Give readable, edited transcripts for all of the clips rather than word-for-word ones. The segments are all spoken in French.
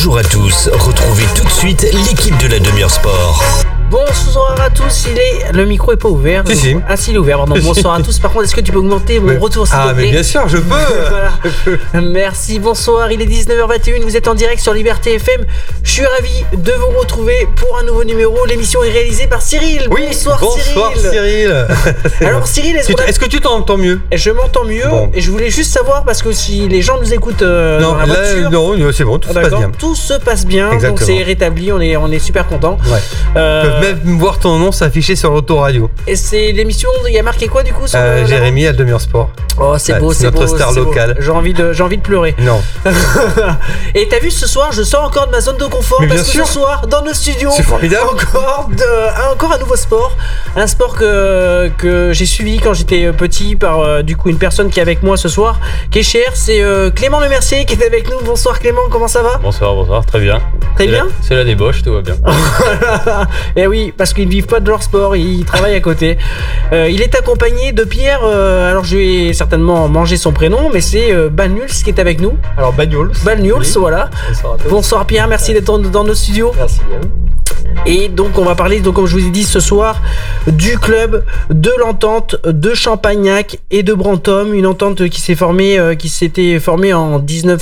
Bonjour à tous, retrouvez tout de suite l'équipe de la demi-heure sport. Bonsoir à tous, le micro est pas ouvert. Si. Ah si, il est ouvert, pardon. Bonsoir à tous. Par contre, est-ce que tu peux augmenter mon retour s'il te plaît? Mais bien sûr, je peux. Voilà. Merci, bonsoir, il est 19h21, vous êtes en direct sur Liberté FM. Je suis ravi de vous retrouver pour un nouveau numéro. L'émission est réalisée par Cyril. Oui, bonsoir Cyril. Alors Cyril, est-ce que tu t'entends mieux? Je m'entends mieux, bon. Et je voulais juste savoir, parce que si les gens nous écoutent dans la voiture... Non, c'est bon, tout se passe bien. Tout se passe bien, exactement. Donc c'est rétabli, on est super contents. Ouais. Même voir ton nom s'afficher sur l'autoradio. Et c'est l'émission, il y a marqué quoi du coup sur Jérémy à demi-heure sport. Oh c'est beau, c'est notre beau, star locale. J'ai envie de pleurer. Non. Et t'as vu ce soir, je sors encore de ma zone de confort. Mais parce que sûr. Ce soir, dans nos studios, c'est formidable. Encore un nouveau sport. Un sport que j'ai suivi quand j'étais petit par du coup une personne qui est avec moi ce soir, qui est chère, c'est Clément Le Mercier qui est avec nous. Bonsoir Clément, comment ça va? Bonsoir, très bien. Très bien. C'est la débauche, tout va bien. Et oui, parce qu'ils ne vivent pas de leur sport, ils travaillent à côté. Il est accompagné de Pierre, alors je vais certainement manger son prénom, mais c'est Balnuls qui est avec nous. Alors Balnuls, oui. Voilà. Bonsoir Pierre, merci d'être dans nos studios. Merci bien. Et donc on va parler, donc, comme je vous ai dit ce soir, du club de l'Entente de Champagnac et de Brantôme, une entente qui s'était formée en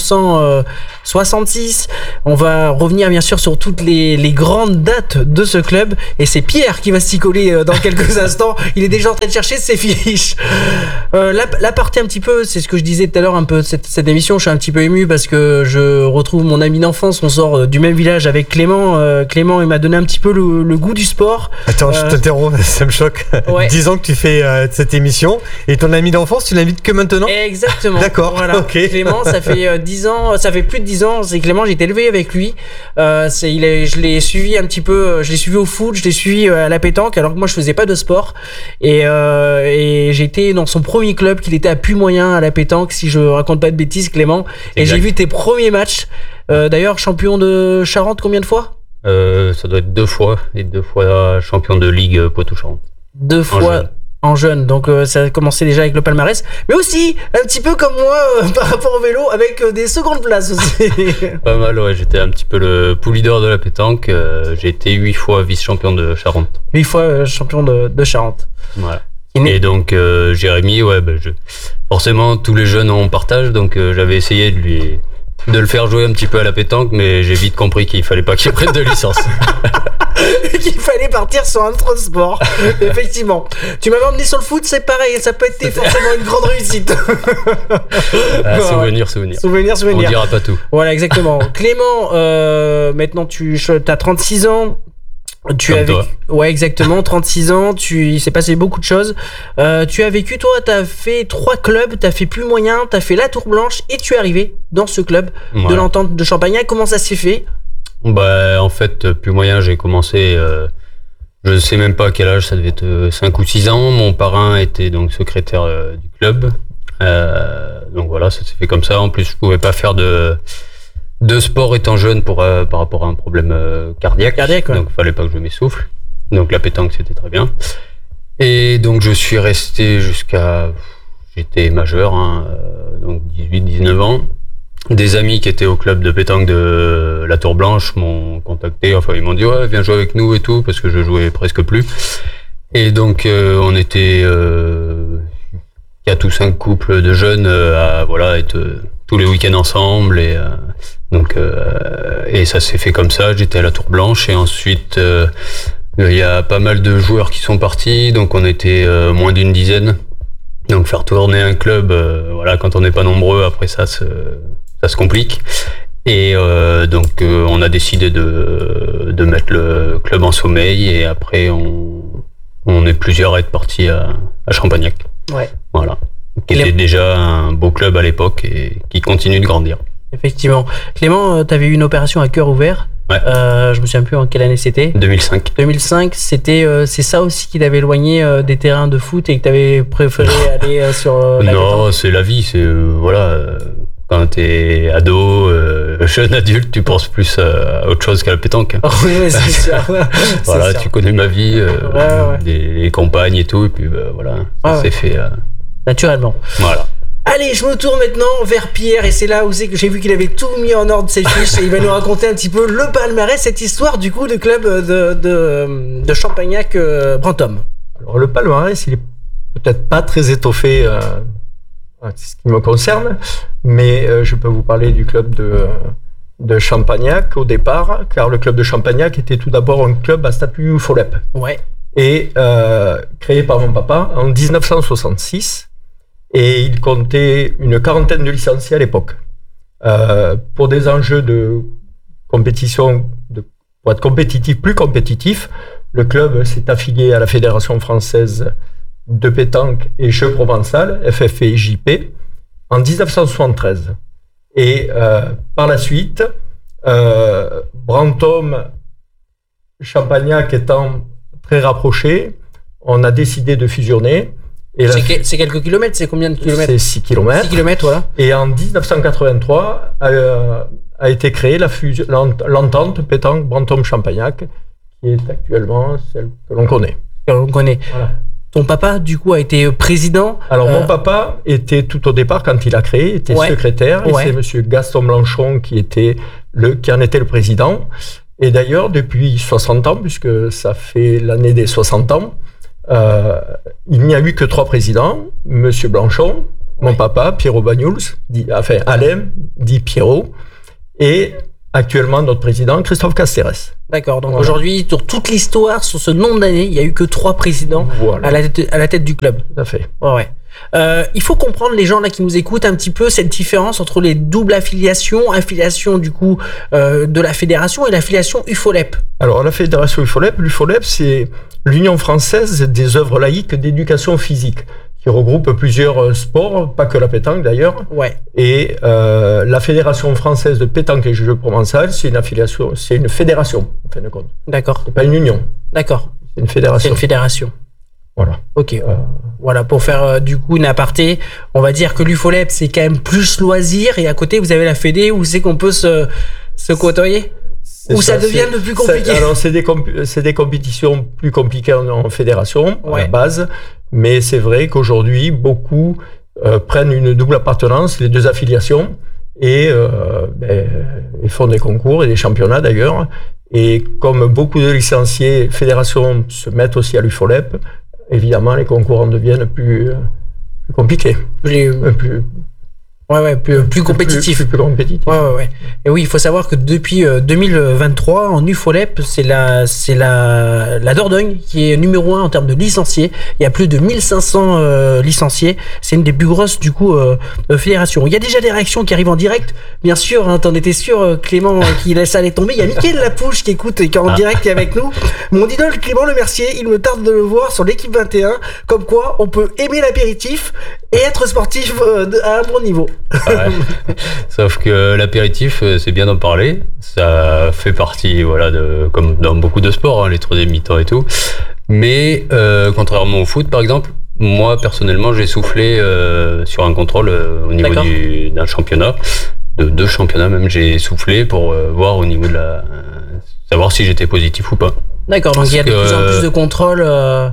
1966. On va revenir bien sûr sur toutes les grandes dates de ce club, et c'est Pierre qui va s'y coller dans quelques instants. Il est déjà en train de chercher ses fiches. L'aparté un petit peu, c'est ce que je disais tout à l'heure un peu cette émission. Je suis un petit peu ému parce que je retrouve mon ami d'enfance. On sort du même village avec Clément. Clément, il m'a donné un petit peu le goût du sport. Attends, je t'interromps, ça me choque. Ouais. 10 ans que tu fais cette émission, et ton ami d'enfance, tu l'invites que maintenant? Exactement. D'accord, voilà. ok. Clément, ça fait 10 ans, ça fait plus de 10 ans. C'est Clément, j'ai été élevé avec lui. Je l'ai suivi un petit peu, je l'ai suivi au foot, je l'ai suivi à la pétanque, alors que moi je faisais pas de sport. Et j'étais dans son premier club, qu'il était à Puy-Moyen à la pétanque, si je raconte pas de bêtises, Clément. Et j'ai vu tes premiers matchs. D'ailleurs, champion de Charente, combien de fois? Ça doit être 2 fois, et 2 fois champion de Ligue Poitou-Charentes. 2 fois en jeune, donc ça a commencé déjà avec le palmarès, mais aussi un petit peu comme moi par rapport au vélo, avec des secondes places aussi. Pas mal, ouais, j'étais un petit peu le pool leader de la pétanque. J'ai été 8 fois vice-champion de Charente. 8 fois champion de Charente. Voilà. Et donc Jérémy, forcément tous les jeunes en partagent, donc j'avais essayé de le faire jouer un petit peu à la pétanque, mais j'ai vite compris qu'il fallait pas qu'il prenne de licence. Qu'il fallait partir sur un autre sport. Effectivement. Tu m'avais emmené sur le foot, c'est pareil, ça peut être forcément une grande réussite. Souvenir. On dira pas tout. Voilà, exactement. Clément, maintenant tu as 36 ans. Ouais, exactement, 36 ans, il s'est passé beaucoup de choses. Tu as vécu, toi, t'as fait 3 clubs, t'as fait Puy-Moyen, t'as fait la Tour Blanche, et tu es arrivé dans ce club de l'Entente de Champagnac. Comment ça s'est fait? En fait, Puy-Moyen, j'ai commencé, je sais même pas à quel âge, ça devait être 5 ou 6 ans. Mon parrain était donc secrétaire du club. Donc voilà, ça s'est fait comme ça. En plus, je pouvais pas faire de sport étant jeune par rapport à un problème cardiaque. Ouais. Donc il fallait pas que je m'essouffle. Donc la pétanque, c'était très bien. Et donc je suis resté j'étais majeur, donc 18-19 ans. Des amis qui étaient au club de pétanque de la Tour Blanche m'ont contacté, enfin ils m'ont dit ouais, viens jouer avec nous et tout, parce que je jouais presque plus. Et donc on était 4 ou 5 couples de jeunes à être tous les week-ends ensemble, et ça s'est fait comme ça. J'étais à la Tour Blanche, et ensuite il y a pas mal de joueurs qui sont partis, donc on était moins d'une dizaine. Donc faire tourner un club, quand on n'est pas nombreux, après ça se complique. Et on a décidé de mettre le club en sommeil, et après on est plusieurs à être partis à Champagnac. Ouais. Voilà. Qui était déjà un beau club à l'époque et qui continue de grandir. Effectivement. Clément, tu avais eu une opération à cœur ouvert. Ouais. Je me souviens plus en quelle année c'était. 2005. 2005, c'est ça aussi qui t'avait éloigné des terrains de foot, et que t'avais préféré aller sur la Non, pétanque. c'est la vie, c'est quand t'es ado, jeune adulte, tu penses plus à autre chose qu'à la pétanque. Oui, c'est sûr. Voilà, c'est sûr. tu connais ma vie, les compagnes et tout, et puis ça s'est fait naturellement. Voilà. Allez, je me tourne maintenant vers Pierre, et c'est là où c'est que j'ai vu qu'il avait tout mis en ordre ses fiches, et il va nous raconter un petit peu le palmarès, cette histoire du coup de club de Champagnac-Brantôme. Alors le palmarès, il est peut-être pas très étoffé, c'est ce qui me concerne, mais je peux vous parler du club de Champagnac au départ, car le club de Champagnac était tout d'abord un club à statut UFOLEP. Ouais. Et créé par mon papa en 1966, et il comptait une quarantaine de licenciés à l'époque. Pour des enjeux de compétition, pour être compétitif, plus compétitif, le club s'est affilié à la Fédération française de pétanque et jeux provençal, FFPJP, en 1973. Et par la suite, Brantôme, Champagnac étant très rapprochés, on a décidé de fusionner. Et c'est quelques kilomètres, c'est combien de kilomètres? C'est 6 kilomètres. 6 kilomètres, voilà. Et en 1983 a été créée l'entente pétanque Brantôme-Champagnac, qui est actuellement celle que l'on connaît. Voilà. Ton papa, du coup, a été président. Alors, mon papa était tout au départ, quand il a créé, était secrétaire. Et c'est monsieur Gaston Blanchon qui en était le président. Et d'ailleurs, depuis 60 ans, puisque ça fait l'année des 60 ans, il n'y a eu que 3 présidents. Monsieur Blanchon, mon papa, Pierrot Bagnouls, Alain, dit Pierrot, et actuellement notre président, Christophe Castérès. D'accord, donc aujourd'hui, sur toute l'histoire, sur ce nombre d'années, il n'y a eu que 3 présidents à la tête du club. Tout à fait. Ouais. Il faut comprendre, les gens là qui nous écoutent, un petit peu cette différence entre les doubles affiliation du coup de la fédération et l'affiliation UFOLEP. Alors la fédération l'UFOLEP, c'est l'Union française des œuvres laïques d'éducation physique, qui regroupe plusieurs sports, pas que la pétanque d'ailleurs. Ouais. Et la Fédération française de pétanque et jeux provençal, c'est une fédération, en fin de compte. D'accord. C'est pas une union. D'accord. C'est une fédération. C'est une fédération. Voilà. Ok. Voilà, pour faire du coup une aparté, on va dire que l'UFOLEP c'est quand même plus loisir, et à côté vous avez la Fédé où c'est qu'on peut se côtoyer. Où ça devient le plus compliqué. Alors c'est des compétitions plus compliquées en fédération à la base, mais c'est vrai qu'aujourd'hui beaucoup prennent une double appartenance, les 2 affiliations, et font des concours et des championnats d'ailleurs. Et comme beaucoup de licenciés fédérations se mettent aussi à l'UFOLEP, évidemment, les concours en deviennent plus compliqués. Plus compétitif. Plus compétitif. Ouais. Et oui, il faut savoir que depuis 2023, en UFOLEP, c'est la Dordogne qui est numéro 1 en termes de licenciés. Il y a plus de 1500 licenciés. C'est une des plus grosses, du coup, fédérations. Il y a déjà des réactions qui arrivent en direct. Bien sûr, hein, t'en étais sûr, Clément, qui laisse aller tomber. Il y a Mickaël Lapouche qui écoute et qui est en direct avec nous. Mon idole, Clément Lemercier, il me tarde de le voir sur l'équipe 21. Comme quoi, on peut aimer l'apéritif et être sportif à un bon niveau. Ouais. Sauf que l'apéritif, c'est bien d'en parler. Ça fait partie, comme dans beaucoup de sports, hein, les troisième mi-temps et tout. Mais contrairement au foot, par exemple, moi personnellement, j'ai soufflé sur un contrôle au niveau d'un championnat, de 2 championnats même. J'ai soufflé pour voir au niveau de savoir si j'étais positif ou pas. D'accord. Donc il y a de plus en plus de contrôles.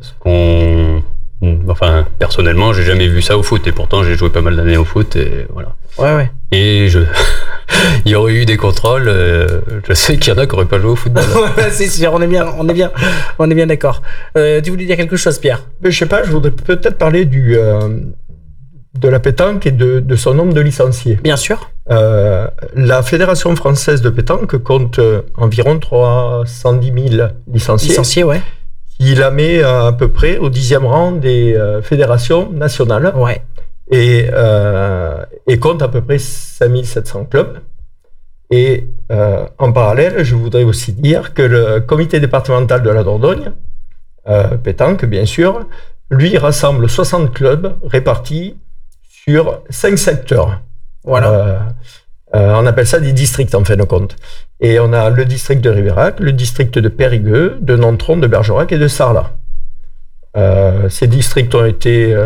Enfin, personnellement, j'ai jamais vu ça au foot, et pourtant j'ai joué pas mal d'années au foot, et voilà. Ouais. Et il y aurait eu des contrôles. Je sais qu'il y en a qui n'auraient pas joué au football. C'est sûr, on est bien d'accord. Tu voulais dire quelque chose, Pierre? Je sais pas, je voudrais peut-être parler de la pétanque et de son nombre de licenciés. Bien sûr. La Fédération française de pétanque compte environ 310 000 licenciés. Licenciés, ouais. Il la met à peu près au 10e rang des fédérations nationales. Ouais. Et compte à peu près 5700 clubs. Et en parallèle, je voudrais aussi dire que le comité départemental de la Dordogne, pétanque bien sûr, lui rassemble 60 clubs répartis sur 5 secteurs. Voilà. On appelle ça des districts en fin de compte. Et on a le district de Ribérac, le district de Périgueux, de Nontron, de Bergerac et de Sarlat. Ces districts ont été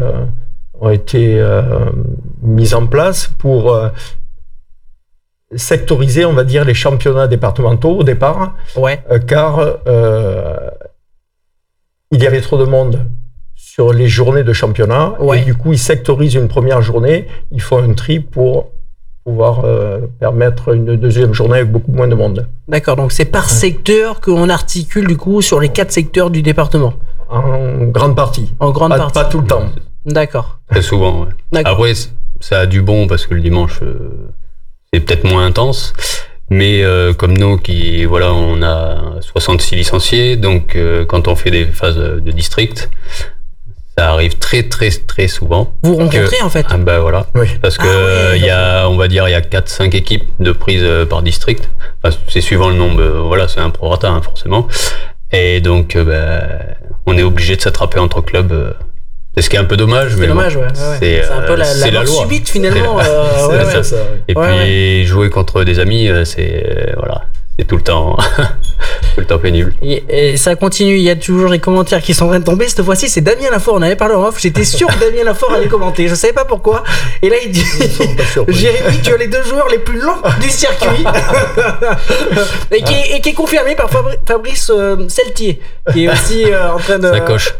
mis en place pour sectoriser, on va dire, les championnats départementaux au départ, car il y avait trop de monde sur les journées de championnat. Ouais. Et du coup, ils sectorisent une première journée, ils font un tri pour pouvoir permettre une deuxième journée avec beaucoup moins de monde. D'accord, donc c'est par secteur qu'on articule du coup sur les 4 secteurs du département. En grande partie. En grande partie. Pas tout le temps. D'accord. Très souvent, ouais. D'accord. Après, ça a du bon parce que le dimanche, c'est peut-être moins intense. Mais comme nous, on a 66 licenciés, donc quand on fait des phases de district, ça arrive très très très souvent. Vous rencontrez en fait. Ah bah voilà. Oui. Parce que il y a 4-5 équipes de prise par district. Enfin, c'est suivant le nombre. C'est un prorata hein, forcément. Et donc, on est obligé de s'attraper entre clubs. C'est ce qui est un peu dommage, mais dommage, bon, ouais. C'est un peu la mort loi. subite finalement. C'est ça. Et puis jouer contre des amis, c'est tout le temps, pénible. Et ça continue. Il y a toujours les commentaires qui sont en train de tomber. Cette fois-ci, c'est Damien Lafort. On avait parlé en off. J'étais sûr que Damien Lafort allait commenter. Je savais pas pourquoi. Et là, il dit Jérémy, tu as les 2 joueurs les plus longs du circuit. et qui est confirmé par Fabrice Seltier, qui est aussi en train de. Ça coche.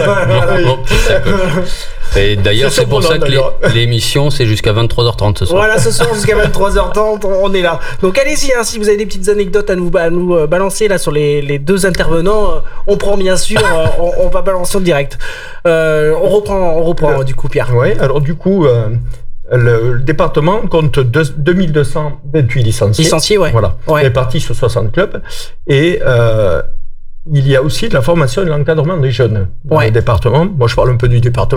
Et d'ailleurs, c'est pour ça que l'émission, c'est jusqu'à 23h30 ce soir. Voilà, ce soir jusqu'à 23h30, on est là. Donc allez-y, hein, si vous avez des petites anecdotes à nous balancer là sur les 2 intervenants, on prend bien sûr, on va balancer en direct. On reprend du coup, Pierre. Oui, alors du coup, le département compte 2228 licenciés. Licenciés, ouais. Voilà, répartis sur 60 clubs. Et il y a aussi de la formation et de l'encadrement des jeunes dans le département. Moi, je parle un peu du département.